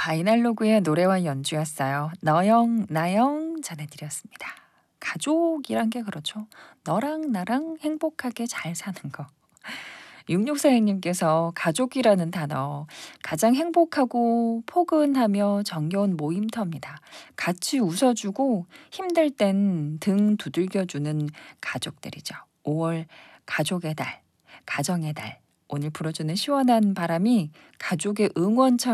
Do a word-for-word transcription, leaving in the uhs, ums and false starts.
바이날로그의 노래와 연주였어요. 너영 나영 전해드렸습니다. 가족이란 게 그렇죠. 너랑 나랑 행복하게 잘 사는 거. 육육사육님께서 가족이라는 단어 가장 행복하고 포근하며 정겨운 모임터입니다. 같이 웃어주고 힘들 땐 등 두들겨주는 가족들이죠. 오월 가족의 달, 가정의 달. 오늘 불어주는 시원한 바람이 가족의 응원처럼